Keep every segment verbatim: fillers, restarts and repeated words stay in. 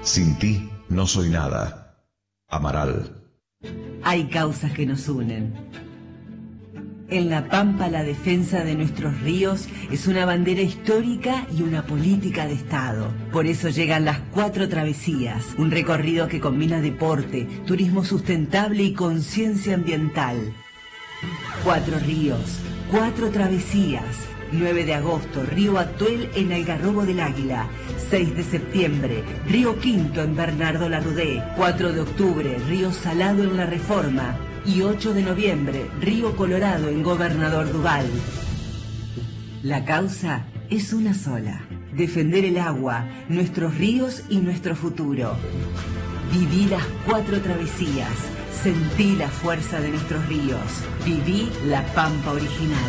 Sin ti no soy nada. Amaral. Hay causas que nos unen. En La Pampa, la defensa de nuestros ríos es una bandera histórica y una política de Estado. Por eso llegan las Cuatro Travesías, un recorrido que combina deporte, turismo sustentable y conciencia ambiental. Cuatro ríos, cuatro travesías. nueve de agosto, Río Atuel en Algarrobo del Águila. seis de septiembre, Río Quinto en Bernardo Larrudé. cuatro de octubre, Río Salado en La Reforma. Y ocho de noviembre, Río Colorado en Gobernador Duval. La causa es una sola: defender el agua, nuestros ríos y nuestro futuro. Viví las cuatro travesías, sentí la fuerza de nuestros ríos, viví la Pampa original.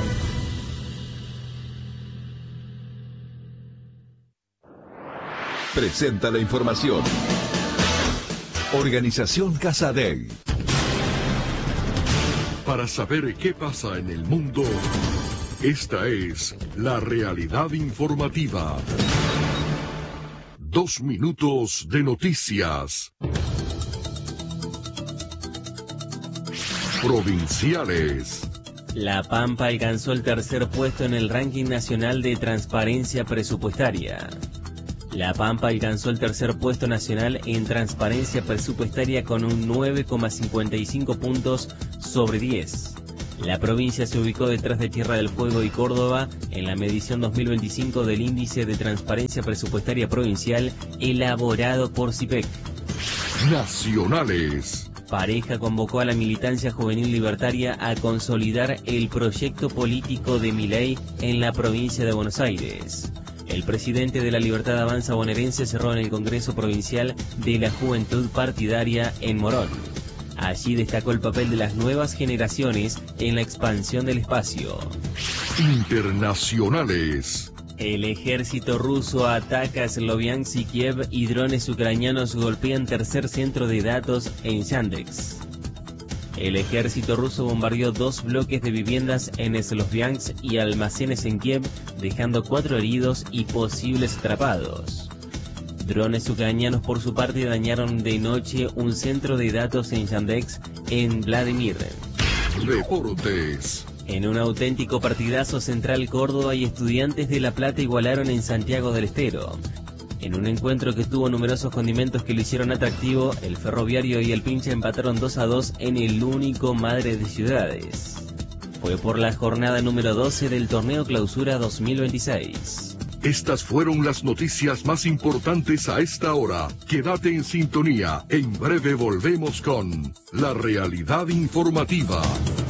Presenta la información. Organización Casadei. Para saber qué pasa en el mundo, esta es la realidad informativa. Dos minutos de noticias. Provinciales. La Pampa alcanzó el tercer puesto en el ranking nacional de transparencia presupuestaria. La Pampa alcanzó el tercer puesto nacional en transparencia presupuestaria con un nueve coma cincuenta y cinco puntos sobre diez. La provincia se ubicó detrás de Tierra del Fuego y Córdoba en la medición dos mil veinticinco del Índice de Transparencia Presupuestaria Provincial elaborado por CIPEC. Nacionales. Pareja convocó a la militancia juvenil libertaria a consolidar el proyecto político de Milei en la provincia de Buenos Aires. El presidente de la Libertad Avanza bonaerense cerró en el Congreso Provincial de la Juventud Partidaria en Morón. Allí destacó el papel de las nuevas generaciones en la expansión del espacio. Internacionales. El ejército ruso ataca a Sloviansk y Kiev y drones ucranianos golpean tercer centro de datos en Yandex. El ejército ruso bombardeó dos bloques de viviendas en Sloviansk y almacenes en Kiev, dejando cuatro heridos y posibles atrapados. Drones ucranianos por su parte dañaron de noche un centro de datos en Yandex en Vladimir. Deportes. En un auténtico partidazo, Central Córdoba y Estudiantes de La Plata igualaron en Santiago del Estero. En un encuentro que tuvo numerosos condimentos que lo hicieron atractivo, el Ferroviario y el Pincha empataron dos a dos en el único Madre de Ciudades. Fue por la jornada número doce del Torneo Clausura dos mil veintiséis. Estas fueron las noticias más importantes a esta hora. Quédate en sintonía. En breve volvemos con La Realidad Informativa.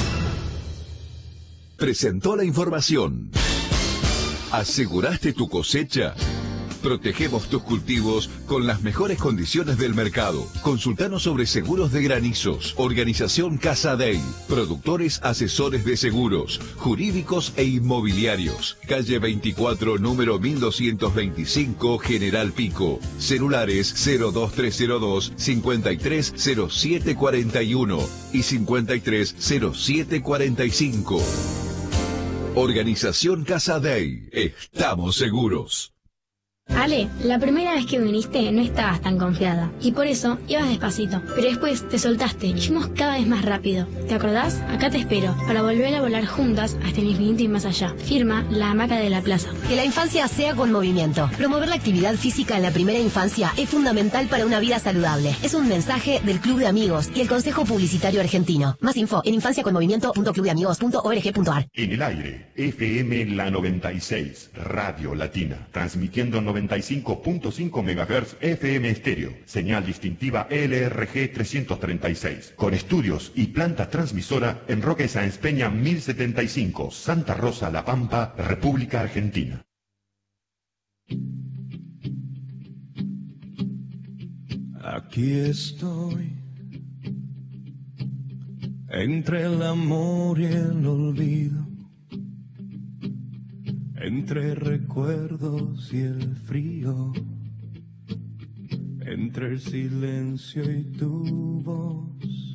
Presentó la información. ¿Aseguraste tu cosecha? Protegemos tus cultivos con las mejores condiciones del mercado. Consultanos sobre seguros de granizos. Organización Casadei. Productores asesores de seguros, jurídicos e inmobiliarios. Calle veinticuatro, número mil doscientos veinticinco, General Pico. Celulares cero dos tres cero dos, cincuenta y tres cero siete cuarenta y uno y cincuenta y tres cero siete cuarenta y cinco. Organización Casadei. Estamos seguros. Ale, la primera vez que viniste no estabas tan confiada y por eso ibas despacito, pero después te soltaste y fuimos cada vez más rápido. ¿Te acordás? Acá te espero para volver a volar juntas hasta el infinito y más allá. Firma La Hamaca de la Plaza. Que la infancia sea con movimiento. Promover la actividad física en la primera infancia es fundamental para una vida saludable. Es un mensaje del Club de Amigos y el Consejo Publicitario Argentino. Más info en infancia con movimiento punto club de amigos punto org punto ar. En el aire, F M La noventa y seis, Radio Latina, transmitiendo noventa y cinco punto cinco megahertz F M estéreo, señal distintiva L R G trescientos treinta y seis, con estudios y planta transmisora en Roque Sáenz Peña mil setenta y cinco, Santa Rosa, La Pampa, República Argentina. Aquí estoy, entre el amor y el olvido, entre recuerdos y el frío, entre el silencio y tu voz.